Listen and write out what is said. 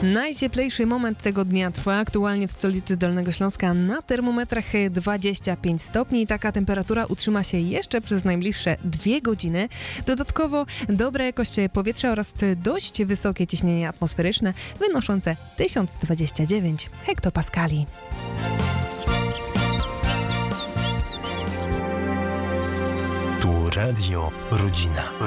Najcieplejszy moment tego dnia trwa aktualnie w stolicy Dolnego Śląska na termometrach 25 stopni. Taka temperatura utrzyma się jeszcze przez najbliższe 2 godziny. Dodatkowo dobra jakość powietrza oraz dość wysokie ciśnienie atmosferyczne wynoszące 1029 hektopaskali. Tu Radio Rodzina.